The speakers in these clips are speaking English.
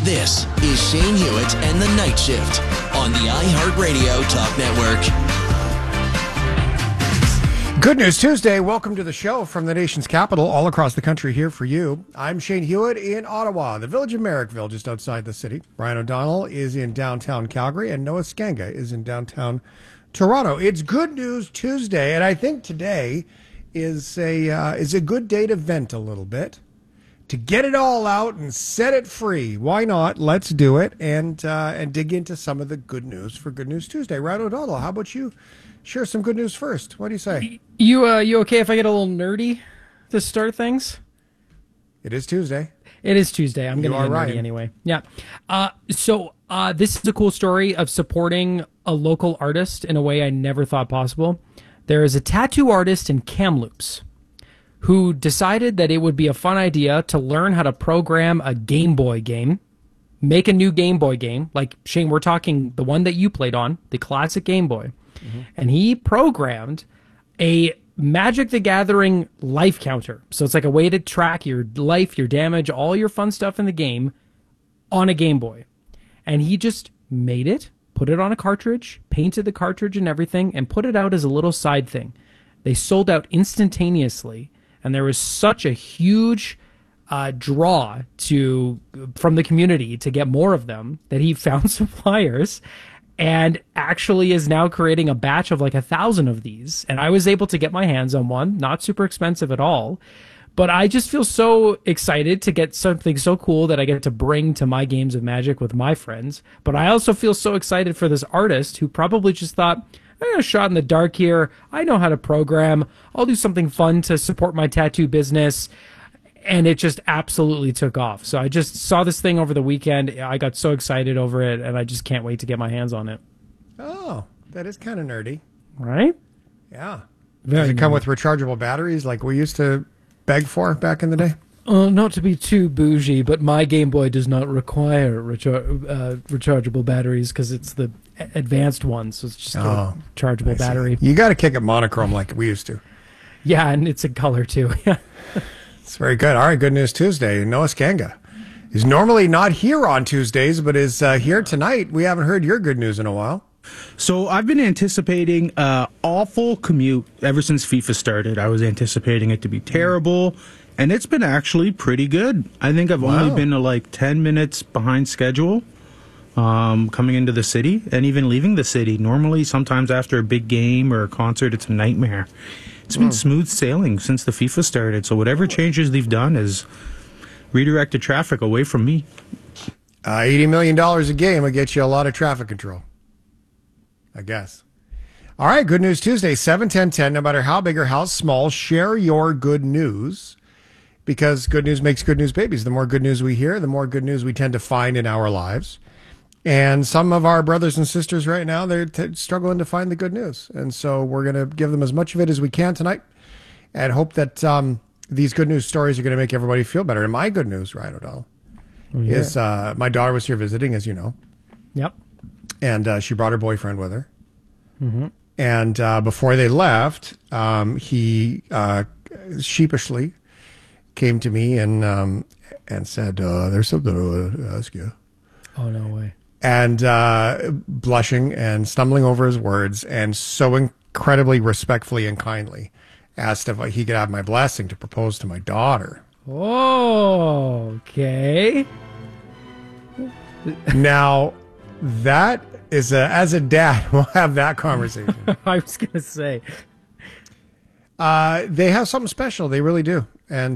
This is Shane Hewitt and the Night Shift on the iHeartRadio Talk Network. Good News Tuesday. Welcome to the show from the nation's capital, all across the country here for you. I'm Shane Hewitt in Ottawa, the village of Merrickville, just outside the city. Brian O'Donnell is in downtown Calgary, and Noah Skanga is in downtown Toronto. It's Good News Tuesday, and I think today is a good day to vent a little bit, to get it all out and set it free. Why not? Let's do it and dig into some of the good news for Good News Tuesday. Brian O'Donnell, how about you? Share some good news first. What do you say? You okay if I get a little nerdy to start things? It is Tuesday. It is Tuesday. I'm going to get nerdy anyway. Yeah. So this is a cool story of supporting a local artist in a way I never thought possible. There is a tattoo artist in Kamloops who decided that it would be a fun idea to learn how to program a Game Boy game, make a new Game Boy game. Like, Shane, we're talking the one that you played on, the classic Game Boy. Mm-hmm. And he programmed a Magic the Gathering life counter. So it's like a way to track your life, your damage, all your fun stuff in the game on a Game Boy. And he just made it, put it on a cartridge, painted the cartridge and everything, and put it out as a little side thing. They sold out instantaneously, and there was such a huge draw from the community to get more of them that he found suppliers and actually is now creating a batch of like 1,000 of these. And I was able to get my hands on one, not super expensive at all. But I just feel so excited to get something so cool that I get to bring to my games of Magic with my friends. But I also feel so excited for this artist who probably just thought, I'm going to shot in the dark here. I know how to program. I'll do something fun to support my tattoo business. And it just absolutely took off. So I just saw this thing over the weekend. I got so excited over it, and I just can't wait to get my hands on it. Oh, that is kind of nerdy. Right? Yeah. Does it come with rechargeable batteries like we used to beg for back in the day? Not to be too bougie, but my Game Boy does not require rechargeable batteries because it's the advanced one, so it's just a rechargeable battery. You got to kick it monochrome like we used to. Yeah, and it's a color too. It's very good. All right, Good News Tuesday. Noah Skanga is normally not here on Tuesdays, but is here tonight. We haven't heard your good news in a while. So I've been anticipating an awful commute ever since FIFA started. I was anticipating it to be terrible, and it's been actually pretty good. I think I've only been like 10 minutes behind schedule coming into the city and even leaving the city. Normally, sometimes after a big game or a concert, it's a nightmare. It's been smooth sailing since the FIFA started, so whatever changes they've done is redirected traffic away from me. $80 million a game will get you a lot of traffic control, I guess. All right, Good News Tuesday, 7-10-10. No matter how big or how small, share your good news, because good news makes good news babies. The more good news we hear, the more good news we tend to find in our lives. And some of our brothers and sisters right now, they're struggling to find the good news. And so we're going to give them as much of it as we can tonight and hope that these good news stories are going to make everybody feel better. And my good news, Ryan O'Donnell, is my daughter was here visiting, as you know. Yep. And she brought her boyfriend with her. Mm-hmm. And before they left, he sheepishly came to me and said, there's something to ask you. Oh, no way. And blushing and stumbling over his words and so incredibly respectfully and kindly asked if he could have my blessing to propose to my daughter. Oh, okay. Now, that is as a dad, we'll have that conversation. I was going to say. They have something special. They really do. And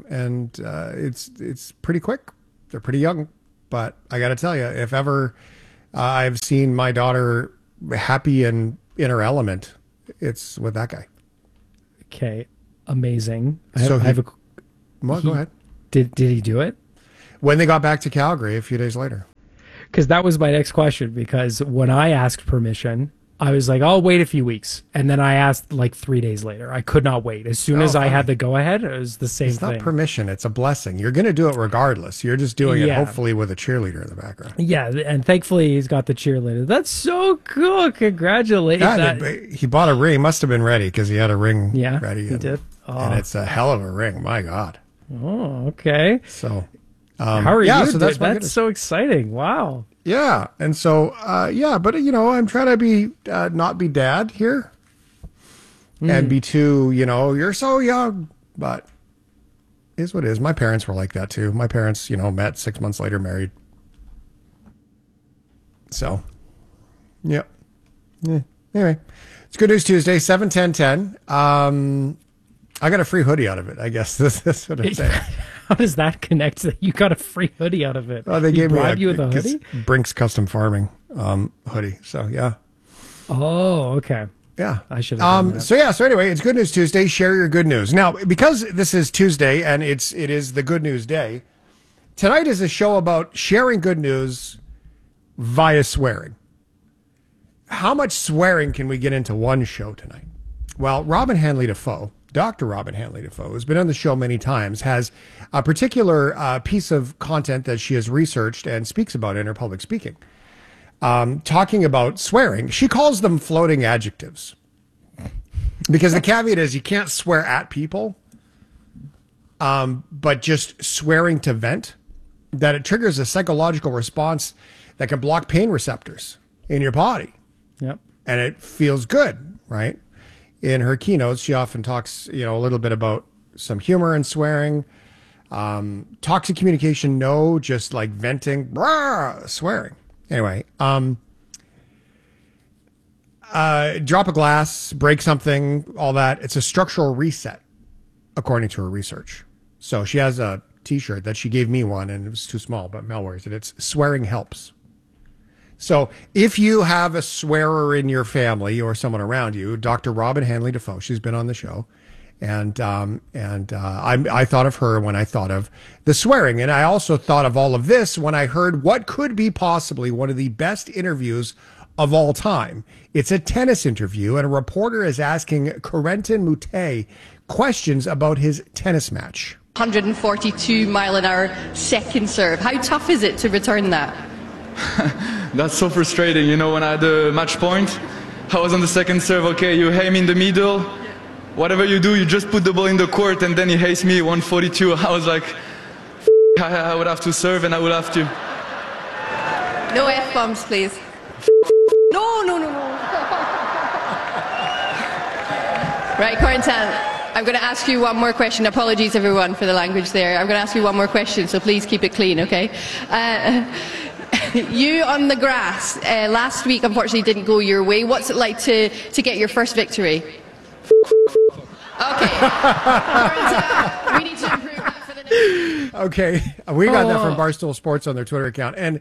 it's pretty quick. They're pretty young. But I got to tell you, if ever I've seen my daughter happy and in her element, it's with that guy. Okay, amazing. Go ahead. Did he do it? When they got back to Calgary a few days later. Because that was my next question. Because when I asked permission, I was like, I'll wait a few weeks. And then I asked like 3 days later. I could not wait. As soon as I had the go-ahead, it was the same thing. It's not permission. It's a blessing. You're going to do it regardless. You're just doing it, hopefully, with a cheerleader in the background. Yeah, and thankfully, he's got the cheerleader. That's so cool. Congratulations. He bought a ring. He must have been ready because he had a ring ready. He did. And it's a hell of a ring. My God. Oh, okay. So How are you? So that's so exciting. Wow. Yeah. And so, but I'm trying to be, not be dad here and be too, you're so young, but is what it is. My parents were like that too. My parents, met 6 months later, married. So, yeah. Anyway, it's Good News Tuesday, 7/10/10. I got a free hoodie out of it, I guess. That's what I'm saying. How does that connect? You got a free hoodie out of it. Oh, they gave me you with a hoodie? Brink's Custom Farming hoodie. So, yeah. Oh, okay. Yeah. I should have done that. So anyway, it's Good News Tuesday. Share your good news. Now, because this is Tuesday and it is the Good News Day, tonight is a show about sharing good news via swearing. How much swearing can we get into one show tonight? Well, Robin Hanley Defoe, Dr. Robin Hanley Defoe, who's been on the show many times, has a particular piece of content that she has researched and speaks about in her public speaking, talking about swearing. She calls them floating adjectives because the caveat is you can't swear at people, but just swearing to vent, that it triggers a psychological response that can block pain receptors in your body. Yep. And it feels good, right? In her keynotes, she often talks, a little bit about some humor and swearing. Toxic communication, no, just like venting, swearing. Anyway, drop a glass, break something, all that. It's a structural reset, according to her research. So she has a T-shirt that she gave me one, and it was too small, but Mel wears it. It's swearing helps. So if you have a swearer in your family or someone around you, Dr. Robin Hanley Defoe, she's been on the show, and I thought of her when I thought of the swearing, and I also thought of all of this when I heard what could be possibly one of the best interviews of all time. It's a tennis interview, and a reporter is asking Corentin Moutet questions about his tennis match. 142 mile an hour second serve. How tough is it to return that? That's so frustrating. When I had the match point, I was on the second serve. Okay, you aim in the middle. Whatever you do, you just put the ball in the court, and then he hates me 142. I was like, I would have to serve, and I would have to. No F-bombs, please. No. Right, Corentin, I'm going to ask you one more question. Apologies, everyone, for the language there. I'm going to ask you one more question, so please keep it clean, okay? You on the grass last week, unfortunately, didn't go your way. What's it like to get your first victory? Okay. We need to improve that for the next. Okay, we got that from Barstool Sports on their Twitter account, and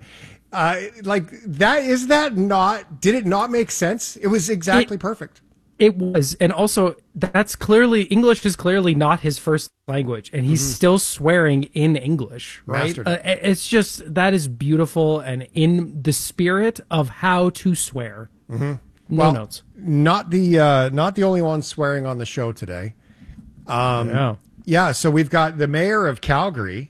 did it not make sense? It was exactly perfect. It was, and also English is clearly not his first language, and he's still swearing in English, right? It's just, that is beautiful and in the spirit of how to swear. No notes. Not the only one swearing on the show today. Yeah, so we've got the mayor of Calgary.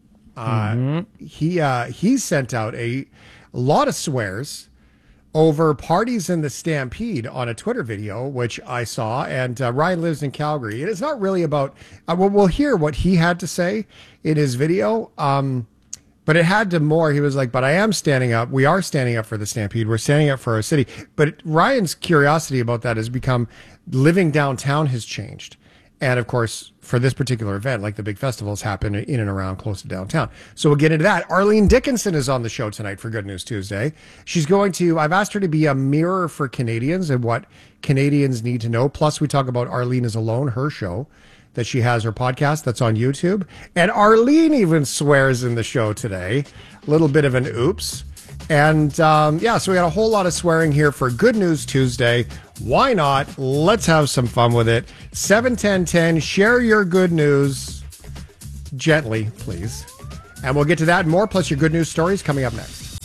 He sent out a lot of swears over parties in the Stampede on a Twitter video, which I saw, and Ryan lives in Calgary. And it's not really about, we'll hear what he had to say in his video, but it had to more. He was like, but I am standing up. We are standing up for the Stampede. We're standing up for our city. But Ryan's curiosity about that has become, living downtown has changed. And of course, for this particular event, like the big festivals happen in and around close to downtown. So we'll get into that. Arlene Dickinson is on the show tonight for Good News Tuesday. I've asked her to be a mirror for Canadians and what Canadians need to know. Plus, we talk about Arlene Is Alone, her show that she has, her podcast that's on YouTube. And Arlene even swears in the show today. A little bit of an oops. And so we got a whole lot of swearing here for Good News Tuesday. Why not? Let's have some fun with it. 7/10/10. Share your good news gently, please. And we'll get to that and more, plus your good news stories coming up next.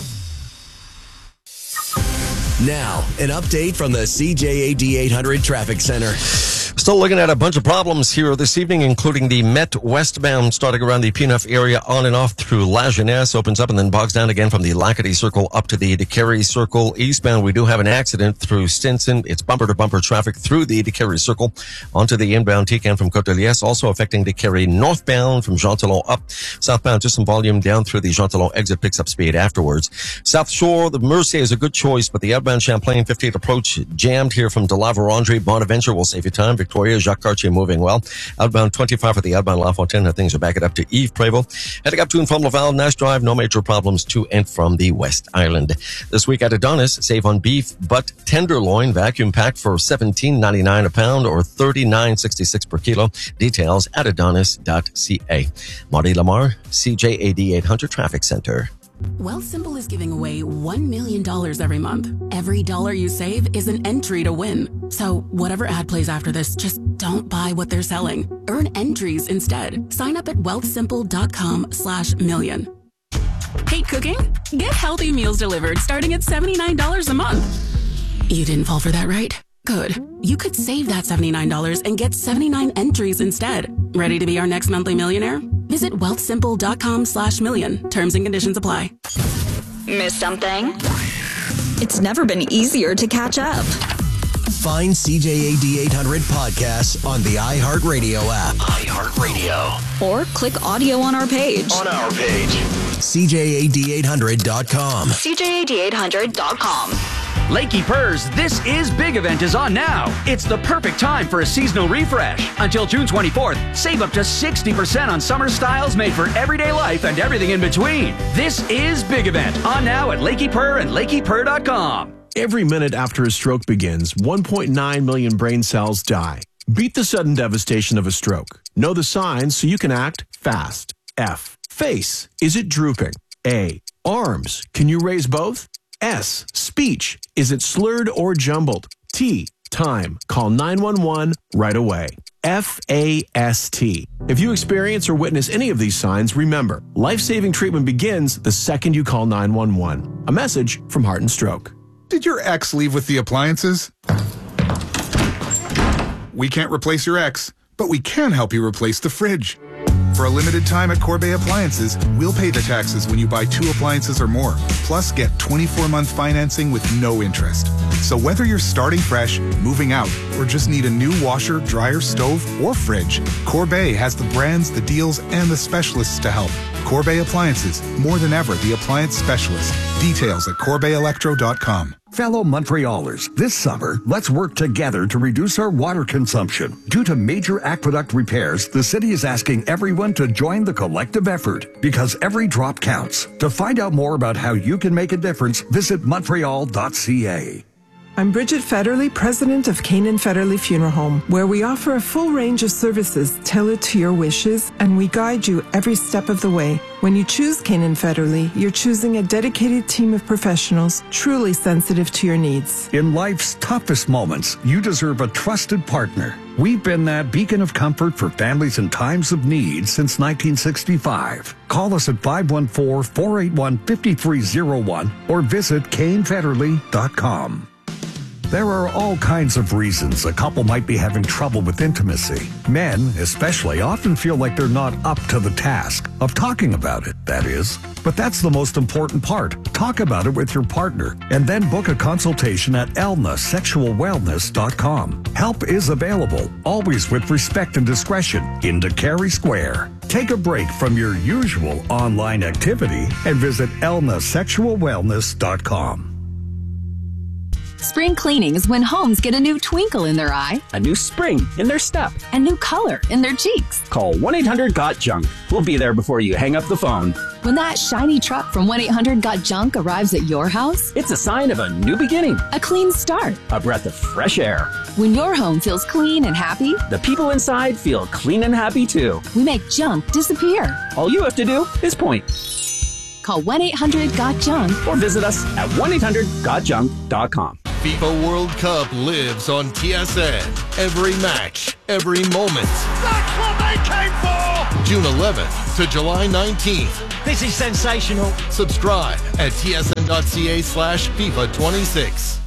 Now, an update from the CJAD 800 Traffic Center. Still looking at a bunch of problems here this evening, including the Met westbound starting around the Peanoff area on and off through La Jeunesse, opens up and then bogs down again from the Lacadie Circle up to the DeCarry Circle. Eastbound, we do have an accident through Stinson. It's bumper-to-bumper traffic through the DeCarry Circle onto the inbound Tican from Côte-de-Liesse, also affecting DeCarry northbound from Jean Talon up. Southbound, just some volume down through the Jean Talon exit, picks up speed afterwards. South Shore, the Mercier is a good choice, but the outbound Champlain 58 approach jammed here from De La Vérendrye. Bonaventure will save you time. Victoria, Jacques Cartier moving well. Outbound 25 for the outbound La Fontaine. Things are backing up to Yves Prévost. Heading up to and from Laval, Nash Drive, no major problems to and from the West Island. This week at Adonis, save on beef, butt, tenderloin, vacuum packed for $17.99 a pound or $39.66 per kilo. Details at adonis.ca. Marty Lamar, CJAD 800 Traffic Center. Wealthsimple is giving away $1 million every month. Every dollar you save is an entry to win. So whatever ad plays after this, just don't buy what they're selling. Earn entries instead. Sign up at wealthsimple.com/million. Hate cooking? Get healthy meals delivered starting at $79 a month. You didn't fall for that, right? Good. You could save that $79 and get 79 entries instead. Ready to be our next monthly millionaire? Visit wealthsimple.com/million. Terms and conditions apply. Miss something? It's never been easier to catch up. Find CJAD 800 podcasts on the iHeartRadio app. iHeartRadio. Or click audio on our page. CJAD800.com. CJAD800.com. Lakey Purrs, This Is Big event is on now. It's the perfect time for a seasonal refresh. Until June 24th, save up to 60% on summer styles made for everyday life and everything in between. This is Big event on now at Lakey Purr and LakeyPurr.com. Every minute after a stroke begins, 1.9 million brain cells die. Beat the sudden devastation of a stroke. Know the signs so you can act fast. F. Face. Is it drooping? A. Arms. Can you raise both? S. Speech. Is it slurred or jumbled? T. Time. Call 911 right away. FAST. If you experience or witness any of these signs, remember, life-saving treatment begins the second you call 911. A message from Heart and Stroke. Did your ex leave with the appliances? We can't replace your ex, but we can help you replace the fridge. For a limited time at Corbeil Appliances, we'll pay the taxes when you buy 2 appliances or more. Plus, get 24-month financing with no interest. So whether you're starting fresh, moving out, or just need a new washer, dryer, stove, or fridge, Corbeil has the brands, the deals, and the specialists to help. Corbeil Appliances, more than ever the appliance specialist. Details at CorbeilElectro.com. Fellow Montrealers, this summer, let's work together to reduce our water consumption. Due to major aqueduct repairs, the city is asking everyone to join the collective effort because every drop counts. To find out more about how you can make a difference, visit Montreal.ca. I'm Bridget Federley, president of Canaan Federley Funeral Home, where we offer a full range of services tailored to your wishes, and we guide you every step of the way. When you choose Canaan Federley, you're choosing a dedicated team of professionals truly sensitive to your needs. In life's toughest moments, you deserve a trusted partner. We've been that beacon of comfort for families in times of need since 1965. Call us at 514-481-5301 or visit CainFederley.com. There are all kinds of reasons a couple might be having trouble with intimacy. Men, especially, often feel like they're not up to the task of talking about it, that is. But that's the most important part. Talk about it with your partner and then book a consultation at elnasexualwellness.com. Help is available, always with respect and discretion, in DeCarry Square. Take a break from your usual online activity and visit elnasexualwellness.com. Spring cleaning is when homes get a new twinkle in their eye, a new spring in their step, a new color in their cheeks. Call 1-800-GOT-JUNK. We'll be there before you hang up the phone. When that shiny truck from 1-800-GOT-JUNK arrives at your house, it's a sign of a new beginning, a clean start, a breath of fresh air. When your home feels clean and happy, the people inside feel clean and happy too. We make junk disappear. All you have to do is point. Call 1-800-GOT-JUNK or visit us at 1-800-GOTJUNK.com. FIFA World Cup lives on TSN. Every match, every moment. That's what they came for! June 11th to July 19th. This is sensational. Subscribe at tsn.ca/FIFA26.